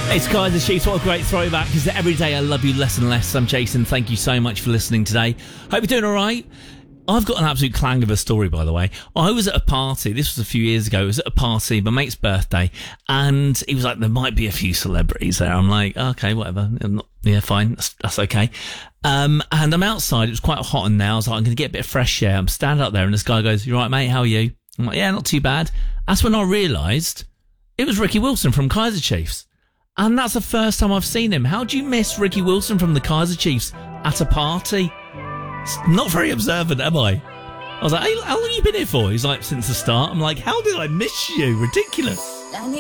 It's Kaiser Chiefs. What a great throwback. Because every day I love you less and less. I'm Jason. Thank you so much for listening today. Hope you're doing all right. I've got an absolute clang of a story, by the way. I was at a party. This was a few years ago. I was at a party, my mate's birthday, and he was like, there might be a few celebrities there. I'm like, okay, whatever. Yeah, fine. That's okay. And I'm outside. It was quite hot and now. I was like, I'm going to get a bit of fresh air. I'm standing up there, and this guy goes, you all right, mate? How are you? I'm like, yeah, not too bad. That's when I realised it was Ricky Wilson from Kaiser Chiefs. And that's the first time I've seen him. How do you miss Ricky Wilson from the Kaiser Chiefs at a party? Not very observant, am I? I was like, hey, how long have you been here for? He's like, since the start. I'm like, how did I miss you? Ridiculous.